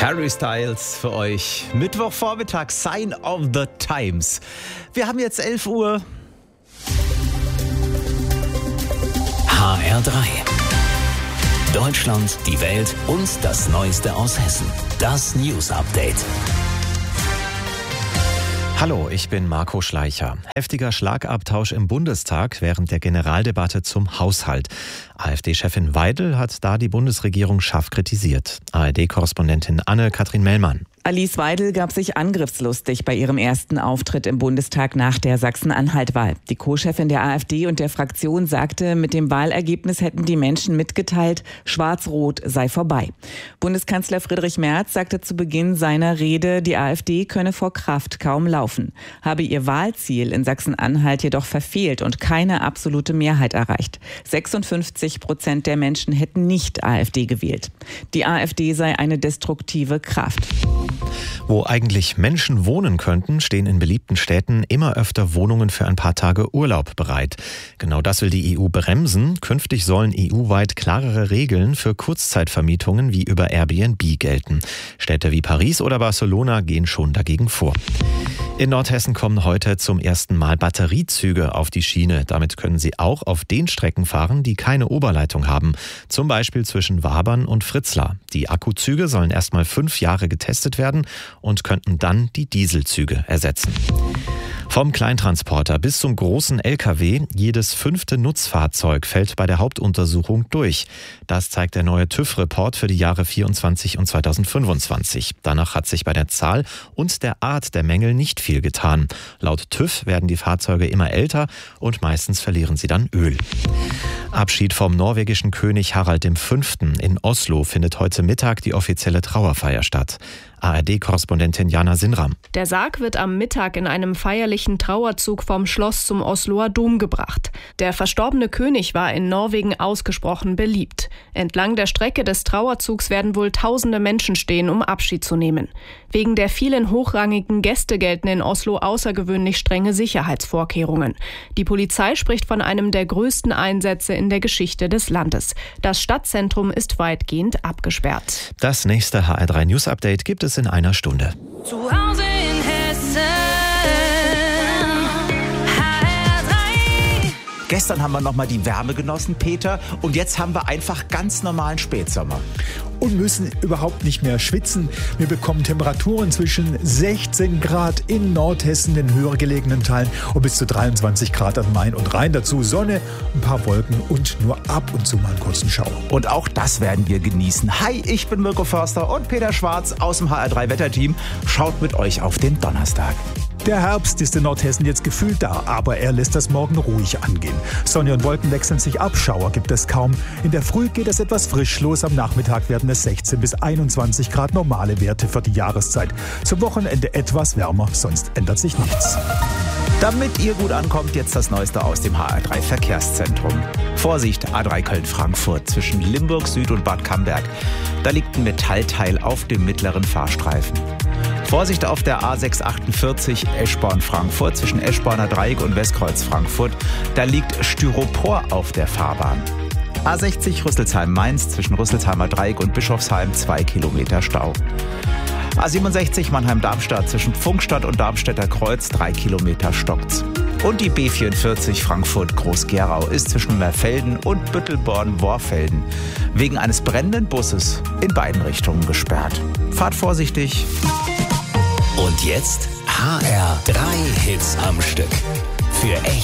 Harry Styles für euch. Mittwochvormittag, Sign of the Times. Wir haben jetzt 11 Uhr. HR3. Deutschland, die Welt und das Neueste aus Hessen. Das News Update. Hallo, ich bin Marco Schleicher. Heftiger Schlagabtausch im Bundestag während der Generaldebatte zum Haushalt. AfD-Chefin Weidel hat da die Bundesregierung scharf kritisiert. ARD-Korrespondentin Anne-Kathrin Mellmann. Alice Weidel gab sich angriffslustig bei ihrem ersten Auftritt im Bundestag nach der Sachsen-Anhalt-Wahl. Die Co-Chefin der AfD und der Fraktion sagte, mit dem Wahlergebnis hätten die Menschen mitgeteilt, Schwarz-Rot sei vorbei. Bundeskanzler Friedrich Merz sagte zu Beginn seiner Rede, die AfD könne vor Kraft kaum laufen, habe ihr Wahlziel in Sachsen-Anhalt jedoch verfehlt und keine absolute Mehrheit erreicht. 56% der Menschen hätten nicht AfD gewählt. Die AfD sei eine destruktive Kraft. Wo eigentlich Menschen wohnen könnten, stehen in beliebten Städten immer öfter Wohnungen für ein paar Tage Urlaub bereit. Genau das will die EU bremsen. Künftig sollen EU-weit klarere Regeln für Kurzzeitvermietungen wie über Airbnb gelten. Städte wie Paris oder Barcelona gehen schon dagegen vor. In Nordhessen kommen heute zum ersten Mal Batteriezüge auf die Schiene. Damit können sie auch auf den Strecken fahren, die keine Oberleitung haben. Zum Beispiel zwischen Wabern und Fritzlar. Die Akkuzüge sollen erstmal 5 Jahre getestet werden und könnten dann die Dieselzüge ersetzen. Vom Kleintransporter bis zum großen LKW, jedes 5. Nutzfahrzeug fällt bei der Hauptuntersuchung durch. Das zeigt der neue TÜV-Report für die Jahre 24 und 2025. Danach hat sich bei der Zahl und der Art der Mängel nicht viel getan. Laut TÜV werden die Fahrzeuge immer älter und meistens verlieren sie dann Öl. Abschied vom norwegischen König Harald V. In Oslo findet heute Mittag die offizielle Trauerfeier statt. ARD-Korrespondentin Jana Sinram. Der Sarg wird am Mittag in einem feierlichen Trauerzug vom Schloss zum Osloer Dom gebracht. Der verstorbene König war in Norwegen ausgesprochen beliebt. Entlang der Strecke des Trauerzugs werden wohl tausende Menschen stehen, um Abschied zu nehmen. Wegen der vielen hochrangigen Gäste gelten in Oslo außergewöhnlich strenge Sicherheitsvorkehrungen. Die Polizei spricht von einem der größten Einsätze in der Geschichte des Landes. Das Stadtzentrum ist weitgehend abgesperrt. Das nächste HR3 News Update gibt es in einer Stunde. Zu Hause in Hessen, HR3. Gestern haben wir nochmal die Wärme genossen, Peter. Und jetzt haben wir einfach ganz normalen Spätsommer. Und müssen überhaupt nicht mehr schwitzen. Wir bekommen Temperaturen zwischen 16 Grad in Nordhessen, den höher gelegenen Teilen, und bis zu 23 Grad an Main und Rhein. Dazu Sonne, ein paar Wolken und nur ab und zu mal einen kurzen Schauer. Und auch das werden wir genießen. Hi, ich bin Mirko Förster und Peter Schwarz aus dem HR3-Wetterteam schaut mit euch auf den Donnerstag. Der Herbst ist in Nordhessen jetzt gefühlt da, aber er lässt das morgen ruhig angehen. Sonne und Wolken wechseln sich ab, Schauer gibt es kaum. In der Früh geht es etwas frisch los, am Nachmittag werden es 16 bis 21 Grad, normale Werte für die Jahreszeit. Zum Wochenende etwas wärmer, sonst ändert sich nichts. Damit ihr gut ankommt, jetzt das Neueste aus dem HR3 Verkehrszentrum. Vorsicht, A3 Köln-Frankfurt zwischen Limburg Süd und Bad Camberg. Da liegt ein Metallteil auf dem mittleren Fahrstreifen. Vorsicht auf der A648 Eschborn-Frankfurt zwischen Eschborner Dreieck und Westkreuz Frankfurt. Da liegt Styropor auf der Fahrbahn. A60 Rüsselsheim-Mainz zwischen Rüsselsheimer Dreieck und Bischofsheim 2 Kilometer Stau. A67 Mannheim-Darmstadt zwischen Pfungstadt und Darmstädter Kreuz 3 Kilometer stockt's. Und die B44 Frankfurt-Groß-Gerau ist zwischen Merfelden und Büttelborn-Worfelden wegen eines brennenden Busses in beiden Richtungen gesperrt. Fahrt vorsichtig. Und jetzt HR3 Hits am Stück. Für echt